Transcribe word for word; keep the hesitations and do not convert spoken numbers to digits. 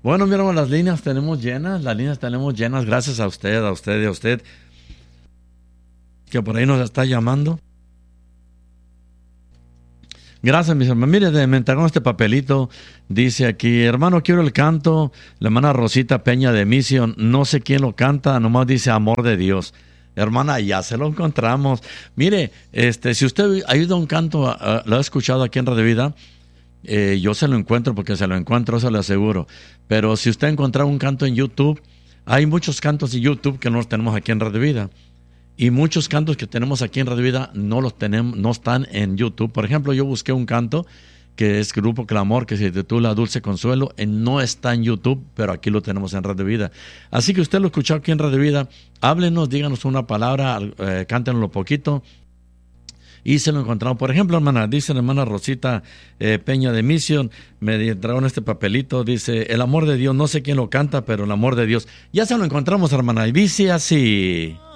Bueno, mi hermano, las líneas tenemos llenas, las líneas tenemos llenas, gracias a usted, a usted y a usted, que por ahí nos está llamando. Gracias, mis hermanos. Mire, me entregaron este papelito. Dice aquí, hermano, quiero el canto. La hermana Rosita Peña de Mission. No sé quién lo canta, nomás dice Amor de Dios. Hermana, ya se lo encontramos. Mire, este, si usted ha oído un canto, uh, lo ha escuchado aquí en Radio Vida, eh, yo se lo encuentro porque se lo encuentro, se lo aseguro. Pero si usted ha encontrado un canto en YouTube, hay muchos cantos en YouTube que no los tenemos aquí en Radio Vida. Y muchos cantos que tenemos aquí en Radio Vida no los tenemos, no están en YouTube. Por ejemplo, yo busqué un canto que es Grupo Clamor, que se titula Dulce Consuelo, y no está en YouTube, pero aquí lo tenemos en Radio Vida. Así que usted lo escuchó aquí en Radio Vida, háblenos, díganos una palabra, eh, cántenoslo poquito, y se lo encontramos. Por ejemplo, hermana, dice la hermana Rosita eh, Peña de Misión, me trajeron este papelito, dice, el amor de Dios, no sé quién lo canta, pero el amor de Dios. Ya se lo encontramos, hermana, y dice así...